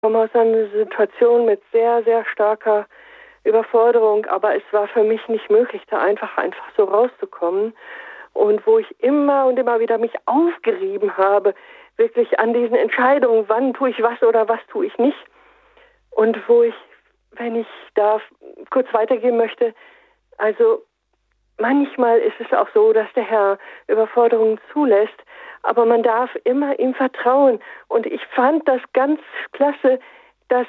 komme aus einer Situation mit sehr, sehr starker Überforderung, aber es war für mich nicht möglich, da einfach so rauszukommen. Und wo ich immer und immer wieder mich aufgerieben habe, wirklich an diesen Entscheidungen, wann tue ich was oder was tue ich nicht. Und wo ich, wenn ich da kurz weitergehen möchte, also manchmal ist es auch so, dass der Herr Überforderungen zulässt, aber man darf immer ihm vertrauen. Und ich fand das ganz klasse, dass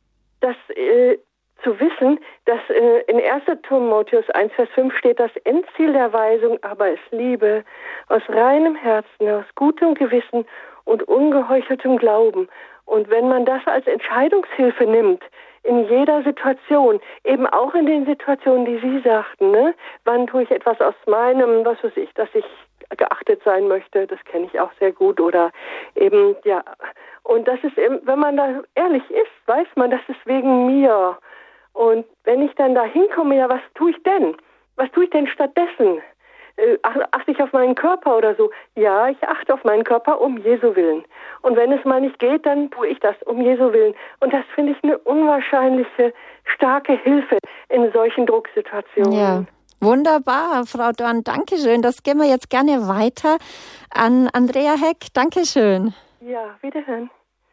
zu wissen, dass in 1. Timotheus 1, Vers 5 steht, das Endziel der Weisung aber ist Liebe, aus reinem Herzen, aus gutem Gewissen und ungeheucheltem Glauben. Und wenn man das als Entscheidungshilfe nimmt, in jeder Situation, eben auch in den Situationen, die Sie sagten, ne? Wann tue ich etwas aus meinem, was weiß ich, dass ich geachtet sein möchte, das kenne ich auch sehr gut, oder eben, ja, und das ist eben, wenn man da ehrlich ist, weiß man, das ist wegen mir. Und wenn ich dann da hinkomme, ja, was tue ich denn? Was tue ich denn stattdessen? Achte ich auf meinen Körper oder so? Ja, ich achte auf meinen Körper um Jesu Willen. Und wenn es mal nicht geht, dann tue ich das um Jesu Willen. Und das finde ich eine unwahrscheinliche, starke Hilfe in solchen Drucksituationen. Ja, wunderbar, Frau Dorn, Dankeschön. Das gehen wir jetzt gerne weiter an Andrea Heck. Dankeschön. Ja, wiederhören.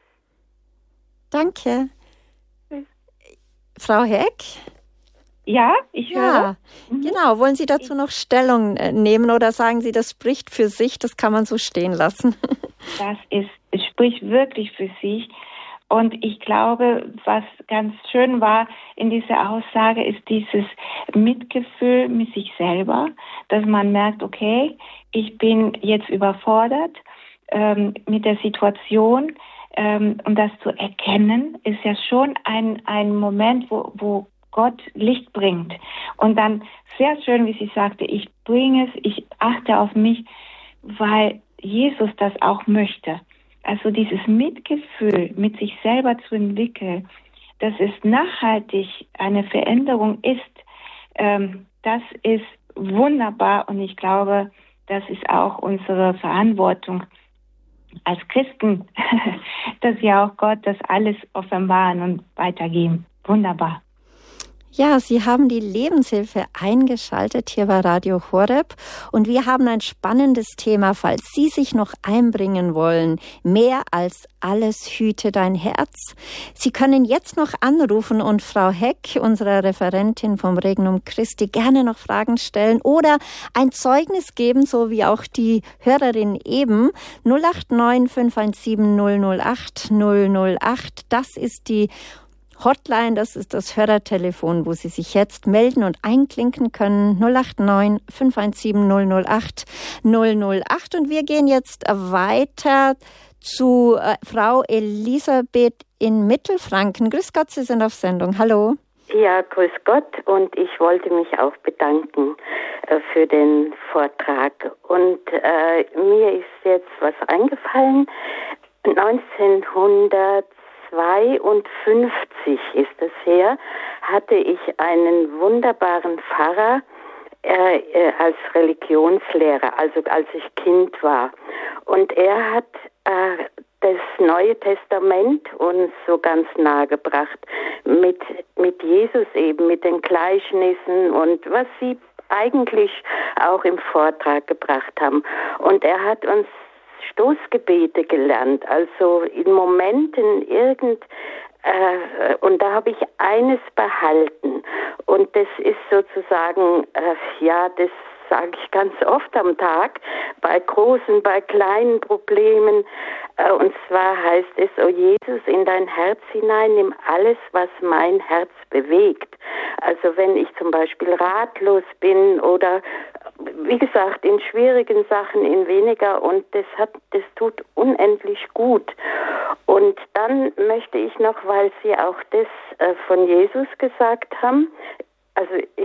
Danke. Tschüss. Frau Heck? Ja, ich höre. Genau. Wollen Sie dazu noch Stellung nehmen oder sagen Sie, das spricht für sich, das kann man so stehen lassen? Es spricht wirklich für sich. Und ich glaube, was ganz schön war in dieser Aussage, ist dieses Mitgefühl mit sich selber, dass man merkt, okay, ich bin jetzt überfordert mit der Situation. Und das zu erkennen, ist ja schon ein Moment, wo Gott Licht bringt. Und dann sehr schön, wie sie sagte, ich bringe es, ich achte auf mich, weil Jesus das auch möchte. Also dieses Mitgefühl mit sich selber zu entwickeln, dass es nachhaltig eine Veränderung ist, das ist wunderbar. Und ich glaube, das ist auch unsere Verantwortung als Christen, dass wir auch Gott das alles offenbaren und weitergeben. Wunderbar. Ja, Sie haben die Lebenshilfe eingeschaltet hier bei Radio Horeb und wir haben ein spannendes Thema, falls Sie sich noch einbringen wollen. Mehr als alles hüte dein Herz. Sie können jetzt noch anrufen und Frau Heck, unsere Referentin vom Regnum Christi, gerne noch Fragen stellen oder ein Zeugnis geben, so wie auch die Hörerin eben. 089 517 008 008. Das ist die Hotline, das ist das Hörertelefon, wo Sie sich jetzt melden und einklinken können. 089 517 008 008. Und wir gehen jetzt weiter zu Frau Elisabeth in Mittelfranken. Grüß Gott, Sie sind auf Sendung. Hallo. Ja, grüß Gott. Und ich wollte mich auch bedanken für den Vortrag. Und mir ist jetzt was eingefallen. 1952 ist es her, hatte ich einen wunderbaren Pfarrer als Religionslehrer, also als ich Kind war. Und er hat das Neue Testament uns so ganz nahe gebracht, mit Jesus eben, mit den Gleichnissen und was Sie eigentlich auch im Vortrag gebracht haben. Und er hat uns Stoßgebete gelernt, also in Momenten und da habe ich eines behalten und das ist sozusagen, das sage ich ganz oft am Tag, bei großen, bei kleinen Problemen, und zwar heißt es, o Jesus, in dein Herz hinein, nimm alles, was mein Herz bewegt. Also wenn ich zum Beispiel ratlos bin oder, wie gesagt, in schwierigen Sachen in weniger, und das tut unendlich gut. Und dann möchte ich noch, weil Sie auch das von Jesus gesagt haben, also ich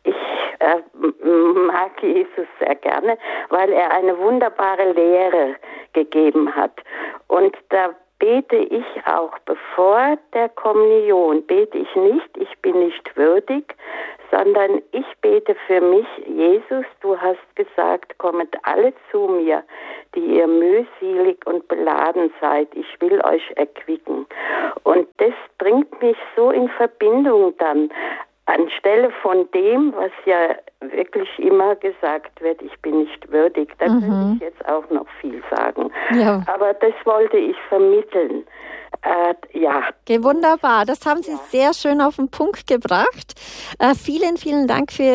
mag Jesus sehr gerne, weil er eine wunderbare Lehre gegeben hat. Und da bete ich auch, bevor der Kommunion, bete ich nicht, ich bin nicht würdig, sondern ich bete für mich. Jesus, du hast gesagt, kommet alle zu mir, die ihr mühselig und beladen seid. Ich will euch erquicken. Und das bringt mich so in Verbindung dann, anstelle von dem, was ja wirklich immer gesagt wird, ich bin nicht würdig. Da könnte ich jetzt auch noch viel sagen. Ja. Aber das wollte ich vermitteln. Ja. Okay, wunderbar. Das haben Sie sehr schön auf den Punkt gebracht. Vielen, vielen Dank für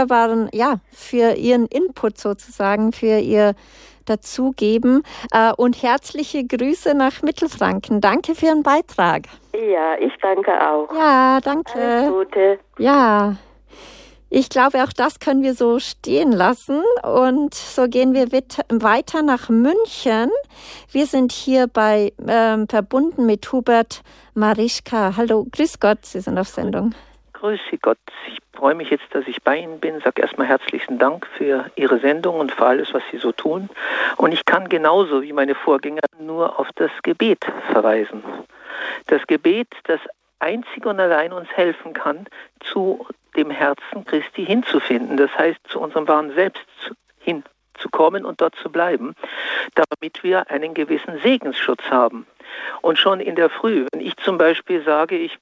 für Ihren Input sozusagen, für Ihr Dazugeben und herzliche Grüße nach Mittelfranken. Danke für Ihren Beitrag. Ja, ich danke auch. Ja, danke. Alles Gute. Ja, ich glaube, auch das können wir so stehen lassen. Und so gehen wir weiter nach München. Wir sind hier verbunden mit Hubert Marischka. Hallo, grüß Gott, Sie sind auf Sendung. Grüße Gott. Ich freue mich jetzt, dass ich bei Ihnen bin. Sage erstmal herzlichen Dank für Ihre Sendung und für alles, was Sie so tun. Und ich kann genauso wie meine Vorgänger nur auf das Gebet verweisen. Das Gebet, das einzig und allein uns helfen kann, zu dem Herzen Christi hinzufinden. Das heißt, zu unserem wahren Selbst hinzukommen und dort zu bleiben, damit wir einen gewissen Segensschutz haben. Und schon in der Früh, wenn ich zum Beispiel sage, ich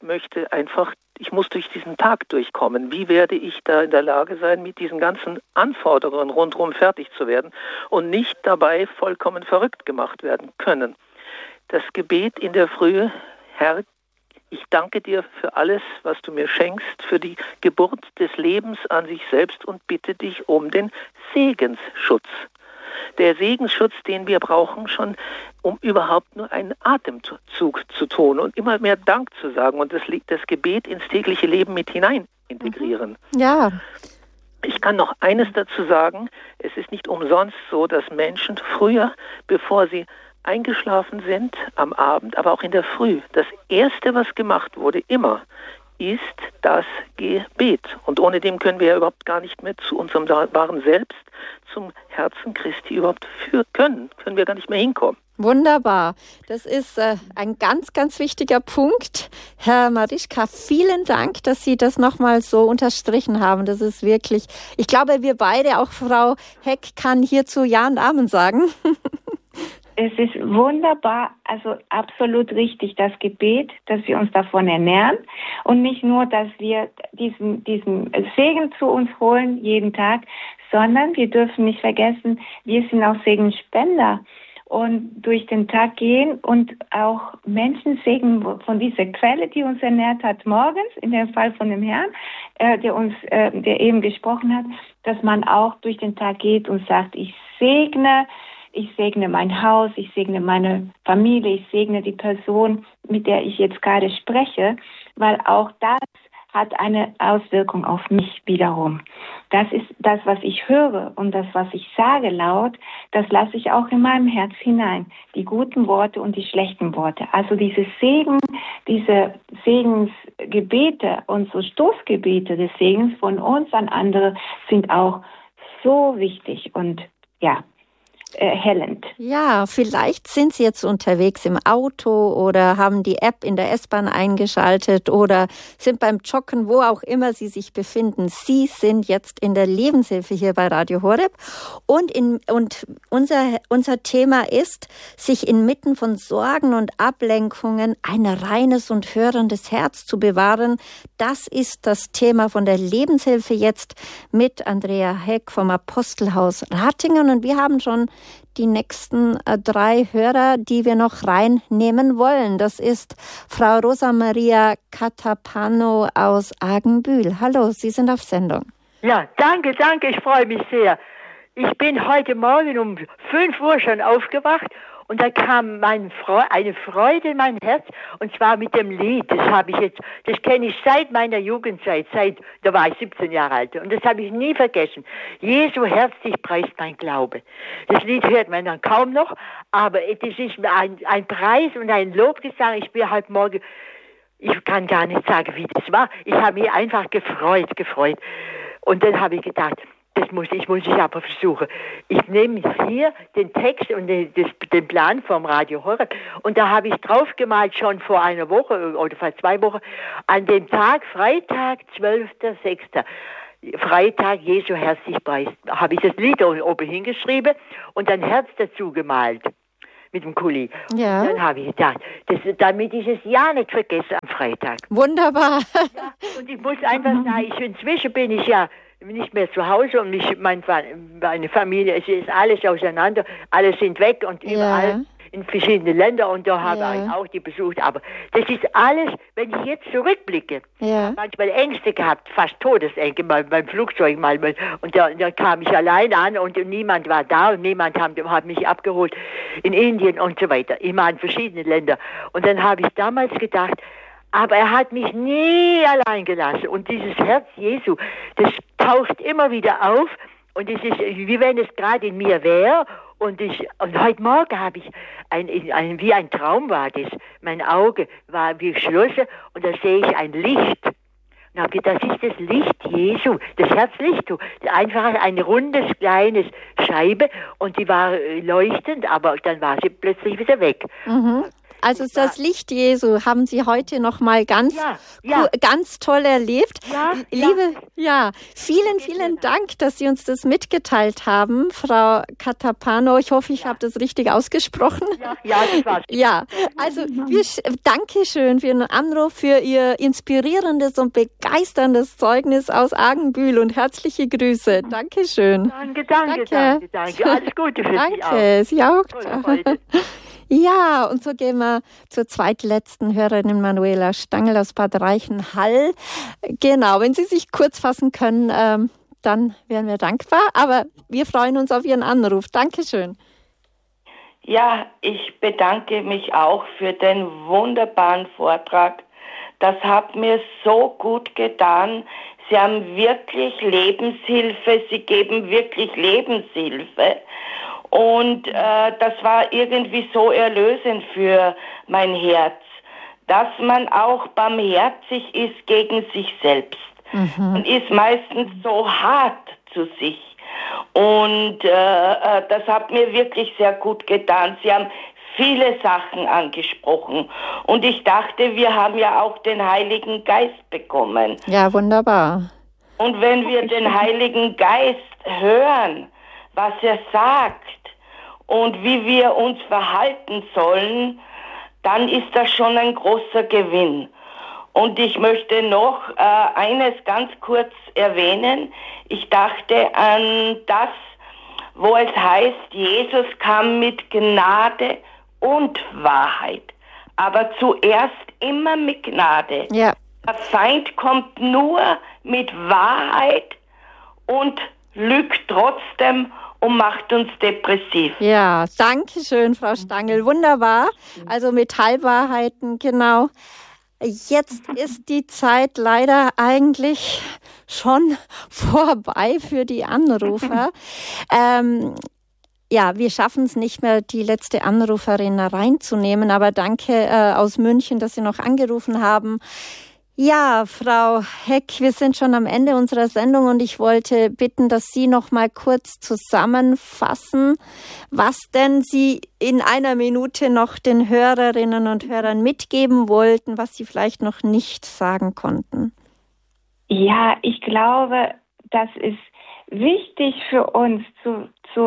muss durch diesen Tag durchkommen, wie werde ich da in der Lage sein, mit diesen ganzen Anforderungen rundherum fertig zu werden und nicht dabei vollkommen verrückt gemacht werden können. Das Gebet in der Früh: Herr, ich danke dir für alles, was du mir schenkst, für die Geburt des Lebens an sich selbst und bitte dich um den Segensschutz. Der Segensschutz, den wir brauchen, schon um überhaupt nur einen Atemzug zu tun und immer mehr Dank zu sagen und das Gebet ins tägliche Leben mit hinein integrieren. Ja. Ich kann noch eines dazu sagen: Es ist nicht umsonst so, dass Menschen früher, bevor sie eingeschlafen sind am Abend, aber auch in der Früh, das Erste, was gemacht wurde, immer, ist das Gebet. Und ohne dem können wir ja überhaupt gar nicht mehr zu unserem wahren Selbst, zum Herzen Christi überhaupt können wir gar nicht mehr hinkommen. Wunderbar. Das ist ein ganz, ganz wichtiger Punkt. Herr Marischka, vielen Dank, dass Sie das nochmal so unterstrichen haben. Das ist wirklich, ich glaube, wir beide, auch Frau Heck, kann hierzu Ja und Amen sagen. Es ist wunderbar, also absolut richtig, das Gebet, dass wir uns davon ernähren und nicht nur, dass wir diesen Segen zu uns holen jeden Tag, sondern wir dürfen nicht vergessen, wir sind auch Segenspender und durch den Tag gehen und auch Menschen segnen von dieser Quelle, die uns ernährt hat morgens, in dem Fall von dem Herrn, der eben gesprochen hat, dass man auch durch den Tag geht und sagt, ich segne mein Haus, ich segne meine Familie, ich segne die Person, mit der ich jetzt gerade spreche, weil auch das hat eine Auswirkung auf mich wiederum. Das ist das, was ich höre und das, was ich sage laut, das lasse ich auch in meinem Herz hinein. Die guten Worte und die schlechten Worte. Also diese Segensgebete und so Stoßgebete des Segens von uns an andere sind auch so wichtig und erhellend. Ja, vielleicht sind Sie jetzt unterwegs im Auto oder haben die App in der S-Bahn eingeschaltet oder sind beim Joggen, wo auch immer Sie sich befinden. Sie sind jetzt in der Lebenshilfe hier bei Radio Horeb und unser Thema ist, sich inmitten von Sorgen und Ablenkungen ein reines und hörendes Herz zu bewahren. Das ist das Thema von der Lebenshilfe jetzt mit Andrea Heck vom Apostelhaus Ratingen und wir haben schon die nächsten 3 Hörer, die wir noch reinnehmen wollen. Das ist Frau Rosa Maria Catapano aus Argenbühl. Hallo, Sie sind auf Sendung. Ja, danke, ich freue mich sehr. Ich bin heute Morgen um 5 Uhr schon aufgewacht und da kam eine Freude in mein Herz und zwar mit dem Lied. Das kenne ich seit meiner Jugendzeit, da war ich 17 Jahre alt und das habe ich nie vergessen. Jesu Herz, dich preist mein Glaube. Das Lied hört man dann kaum noch, aber das ist ein Preis und ein Lobgesang. Ich bin heute Morgen, ich kann gar nicht sagen, wie das war. Ich habe mich einfach gefreut. Und dann habe ich gedacht, Ich muss aber versuchen. Ich nehme hier den Text und den Plan vom Radio Horeb und da habe ich draufgemalt schon vor einer Woche oder vor 2 Wochen an dem Tag, Freitag, 12.06. Freitag, Jesu Herz sich preist. Habe ich das Lied oben hingeschrieben und ein Herz dazu gemalt mit dem Kuli. Ja. Und dann habe ich gedacht, damit ich es ja nicht vergesse am Freitag. Wunderbar. Ja, und ich muss einfach sagen, inzwischen bin ich ja nicht mehr zu Hause und meine Familie, es ist alles auseinander, alle sind weg und überall in verschiedene Länder und da habe ich auch die besucht. Aber das ist alles, wenn ich jetzt zurückblicke, manchmal Ängste gehabt, fast Todesängste beim Flugzeug mal. Und da kam ich allein an und niemand war da und niemand hat mich abgeholt in Indien und so weiter, immer in verschiedenen Ländern. Und dann habe ich damals gedacht, aber er hat mich nie allein gelassen. Und dieses Herz Jesu, das taucht immer wieder auf. Und es ist, wie wenn es gerade in mir wäre. Und heute Morgen habe ich wie ein Traum war das. Mein Auge war wie geschlossen und da sehe ich ein Licht. Und habe gedacht, das ist das Licht Jesu, das Herzlicht. Einfach ein rundes, kleines Scheibe und die war leuchtend, aber dann war sie plötzlich wieder weg. Mhm. Also das Licht Jesu haben Sie heute noch mal ganz toll erlebt. Vielen Dank, dass Sie uns das mitgeteilt haben, Frau Katapano. Ich hoffe, ich habe das richtig ausgesprochen. Ja, das war's. Ja, also danke schön für Ihren Anruf, für Ihr inspirierendes und begeisterndes Zeugnis aus Argenbühl und herzliche Grüße. Dankeschön. Danke. Alles Gute für Sie auch. Danke, Sie auch. Ja, und so gehen wir zur zweitletzten Hörerin, Manuela Stangl aus Bad Reichenhall. Genau, wenn Sie sich kurz fassen können, dann wären wir dankbar. Aber wir freuen uns auf Ihren Anruf. Dankeschön. Ja, ich bedanke mich auch für den wunderbaren Vortrag. Das hat mir so gut getan. Sie haben wirklich Lebenshilfe, Sie geben wirklich Lebenshilfe. Und das war irgendwie so erlösend für mein Herz, dass man auch barmherzig ist gegen sich selbst. Man ist meistens so hart zu sich. Und das hat mir wirklich sehr gut getan. Sie haben viele Sachen angesprochen. Und ich dachte, wir haben ja auch den Heiligen Geist bekommen. Ja, wunderbar. Und wenn wir den Heiligen Geist hören, was er sagt und wie wir uns verhalten sollen, dann ist das schon ein großer Gewinn. Und ich möchte noch eines ganz kurz erwähnen. Ich dachte an das, wo es heißt, Jesus kam mit Gnade und Wahrheit. Aber zuerst immer mit Gnade. Ja. Der Feind kommt nur mit Wahrheit und lügt trotzdem und macht uns depressiv. Ja, danke schön, Frau Stangl. Wunderbar. Also mit Halbwahrheiten, genau. Jetzt ist die Zeit leider eigentlich schon vorbei für die Anrufer. Ja, wir schaffen es nicht mehr, die letzte Anruferin reinzunehmen, aber danke aus München, dass Sie noch angerufen haben. Ja, Frau Heck, wir sind schon am Ende unserer Sendung und ich wollte bitten, dass Sie noch mal kurz zusammenfassen, was denn Sie in einer Minute noch den Hörerinnen und Hörern mitgeben wollten, was Sie vielleicht noch nicht sagen konnten. Ja, ich glaube, das ist wichtig für uns zu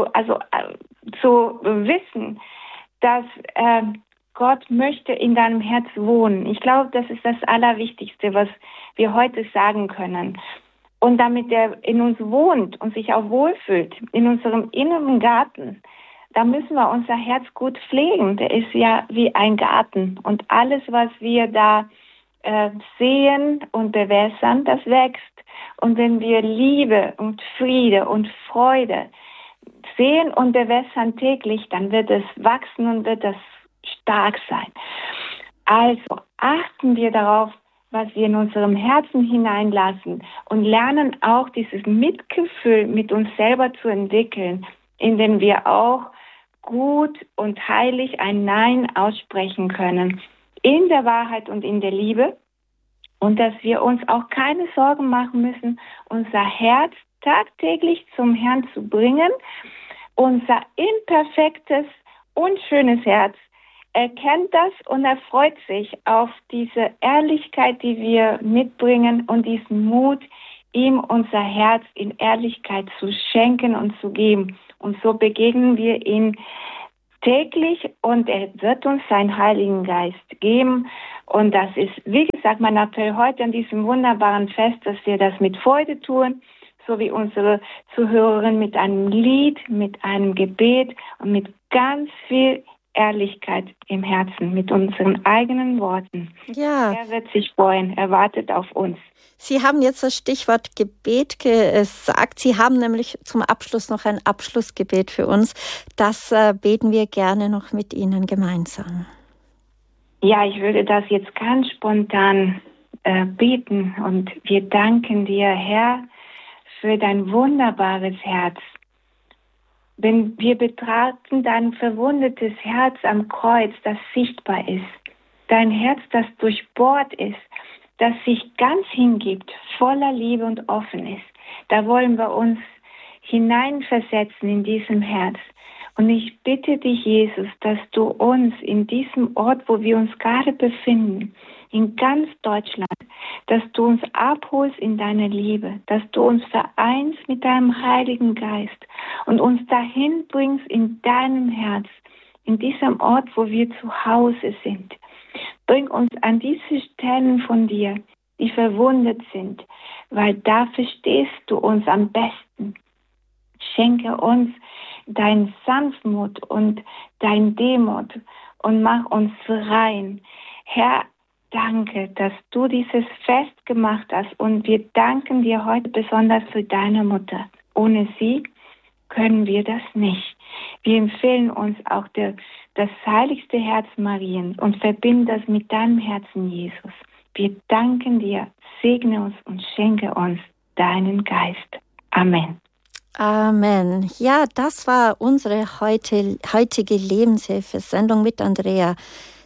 wissen, dass Gott möchte in deinem Herz wohnen. Ich glaube, das ist das Allerwichtigste, was wir heute sagen können. Und damit er in uns wohnt und sich auch wohlfühlt, in unserem inneren Garten, da müssen wir unser Herz gut pflegen. Der ist ja wie ein Garten. Und alles, was wir da sehen und bewässern, das wächst. Und wenn wir Liebe und Friede und Freude sehen und bewässern täglich, dann wird es wachsen und wird es stark sein. Also achten wir darauf, was wir in unserem Herzen hineinlassen und lernen auch dieses Mitgefühl mit uns selber zu entwickeln, indem wir auch gut und heilig ein Nein aussprechen können, in der Wahrheit und in der Liebe, und dass wir uns auch keine Sorgen machen müssen, unser Herz tagtäglich zum Herrn zu bringen. Unser imperfektes und schönes Herz erkennt das und er freut sich auf diese Ehrlichkeit, die wir mitbringen und diesen Mut, ihm unser Herz in Ehrlichkeit zu schenken und zu geben. Und so begegnen wir ihm täglich und er wird uns seinen Heiligen Geist geben. Und das ist, wie gesagt, mein Appell heute an diesem wunderbaren Fest, dass wir das mit Freude tun, so wie unsere Zuhörerin mit einem Lied, mit einem Gebet und mit ganz viel Ehrlichkeit im Herzen, mit unseren eigenen Worten. Ja. Er wird sich freuen, er wartet auf uns. Sie haben jetzt das Stichwort Gebet gesagt. Sie haben nämlich zum Abschluss noch ein Abschlussgebet für uns. Das beten wir gerne noch mit Ihnen gemeinsam. Ja, ich würde das jetzt ganz spontan beten und wir danken dir, Herr, für dein wunderbares Herz. Wenn wir betrachten dein verwundetes Herz am Kreuz, das sichtbar ist, dein Herz, das durchbohrt ist, das sich ganz hingibt, voller Liebe und offen ist, da wollen wir uns hineinversetzen in diesem Herz. Und ich bitte dich, Jesus, dass du uns in diesem Ort, wo wir uns gerade befinden, in ganz Deutschland, dass du uns abholst in deiner Liebe, dass du uns vereinst mit deinem Heiligen Geist und uns dahin bringst in deinem Herz, in diesem Ort, wo wir zu Hause sind. Bring uns an diese Stellen von dir, die verwundet sind, weil da verstehst du uns am besten. Schenke uns dein Sanftmut und dein Demut und mach uns rein. Herr, danke, dass du dieses Fest gemacht hast und wir danken dir heute besonders für deine Mutter. Ohne sie können wir das nicht. Wir empfehlen uns auch das heiligste Herz Marien und verbinden das mit deinem Herzen, Jesus. Wir danken dir, segne uns und schenke uns deinen Geist. Amen. Amen. Ja, das war unsere heutige Lebenshilfe-Sendung mit Andrea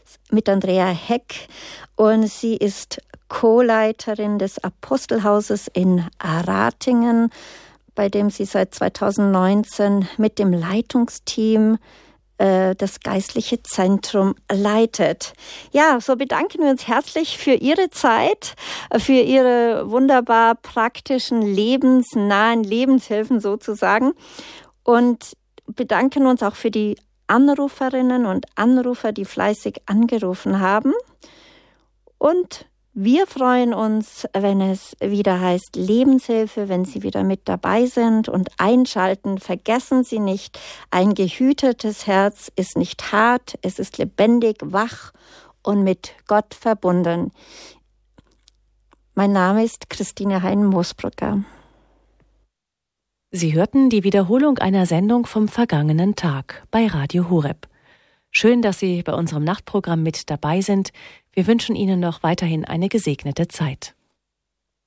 Heck. Und sie ist Co-Leiterin des Apostelhauses in Ratingen, bei dem sie seit 2019 mit dem Leitungsteam das geistliche Zentrum leitet. Ja, so bedanken wir uns herzlich für Ihre Zeit, für Ihre wunderbar praktischen, lebensnahen Lebenshilfen sozusagen und bedanken uns auch für die Anruferinnen und Anrufer, die fleißig angerufen haben. Und wir freuen uns, wenn es wieder heißt Lebenshilfe, wenn Sie wieder mit dabei sind und einschalten. Vergessen Sie nicht, ein gehütetes Herz ist nicht hart, es ist lebendig, wach und mit Gott verbunden. Mein Name ist Christine Hein-Moosbrugger. Sie hörten die Wiederholung einer Sendung vom vergangenen Tag bei Radio Horeb. Schön, dass Sie bei unserem Nachtprogramm mit dabei sind. Wir wünschen Ihnen noch weiterhin eine gesegnete Zeit.